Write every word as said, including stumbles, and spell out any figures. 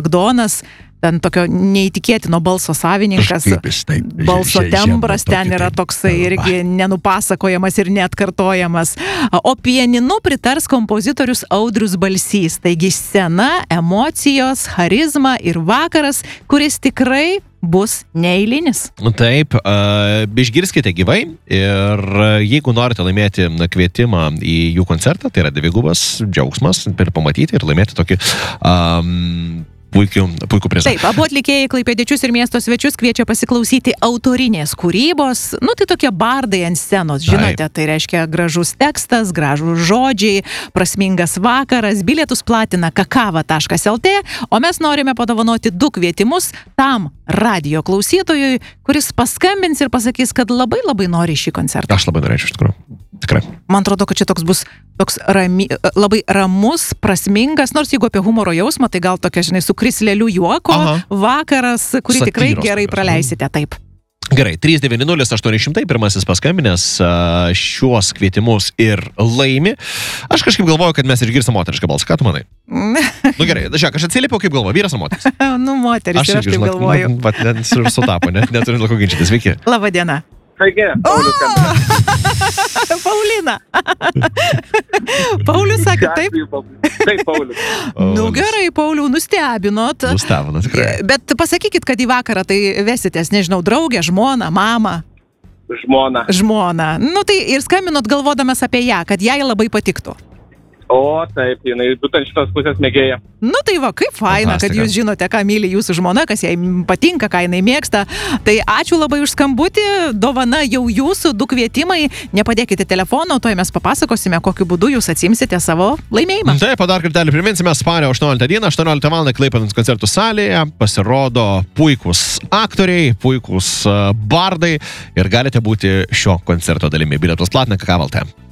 Bagdonas, ten tokio neįtikėtino balso savininkas, Kažkaip, taip, balso žie- tembras žemą ten tokį, yra taip, toksai kalbą. irgi nenupasakojamas ir neatkartojamas. O pianinu pritars kompozitorius Audrius Balsys. Taigi scena, emocijos, charizma ir vakaras, kuris tikrai bus neeilinis. Taip, uh, išgirskite gyvai ir uh, jeigu norite laimėti na, kvietimą į jų koncertą, tai yra dvigubas džiaugsmas ir pamatyti ir laimėti tokį um, puikių, puikų prizą. Taip, abu atlikėjai klaipėdiečius ir miesto svečius kviečia pasiklausyti autorinės kūrybos, nu tai tokie bardai ant scenos, žinote, Taip. tai reiškia gražus tekstas, gražus žodžiai, prasmingas vakaras, bilietus platina kakava taškas lt, o mes norime padovanoti du kvietimus tam radijo klausytojui, kuris paskambins ir pasakys, kad labai labai nori šį koncertą. Aš labai norėčiau iš tikrųjų. Tikrai. Man atrodo, kad čia toks bus toks rami, labai ramus, prasmingas, nors jeigu apie humoro jausmą, tai gal tokia, žinai, su krisleliu juoko Aha. vakaras, kurį Satyros tikrai gerai tokios, praleisite, taip. Gerai, trys devyni nulis aštuoni šimtai, pirmasis paskambinęs uh, šiuos kvietimus ir laimi. Aš kažkaip galvoju, kad mes išgirsim moterišką balsą. Ką tu manai? Nu gerai, žiūrėk, aš atsiliepiau kaip galvoju, vyras ar moteris? Nu, moteris, ir aš irgi, taip žinok, galvoju. Nu, vat, net su- sutapo, ne? Neturim dėl ko ginčytis. Sveiki. Labą dieną. Sveiki, Paulius skambina. Paulina. Paulius sakė, taip? Taip, Paulius. Nu gerai, Pauliau, nustebinot. Nustebino, tikrai. Bet pasakykit, kad į vakarą tai vesitės, nežinau, draugę, žmoną, mamą, Žmona. žmoną. Nu tai ir skambinot galvodamas apie ją, kad jai labai patiktų. O, taip, jinai būtent šitos pusės mėgėja. Nu tai va, kaip faina, kad Fantastika. jūs žinote, ką myli jūsų žmona, kas jai patinka, ką jinai mėgsta. Tai ačiū labai už skambutį, dovana jau jūsų, du kvietimai. Nepadėkite telefono, toj mes papasakosime, kokiu būdu jūs atsimsite savo laimėjimą. Taip, o dar kartelį priminsime, spalio aštuonioliktą dieną, aštuonioliktą valandą Klaipėdos koncertų salėje pasirodo puikūs aktoriai, puikūs uh, bardai ir galite būti šio koncerto dalimi. Bilietus platina kakava taškas lt.